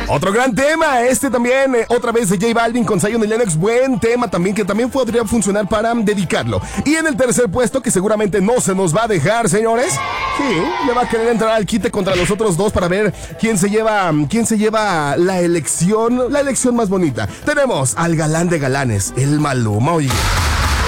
Otro gran tema, este también, otra vez de J Balvin con Zion y Lennox, buen tema también, que también podría funcionar para dedicarlo. Y en el tercer puesto, que seguramente no se nos va a dejar, señores, sí, le va a querer entrar al quite contra los otros dos para ver quién se lleva la elección más bonita. Tenemos al galán de galanes, el Maluma, oye.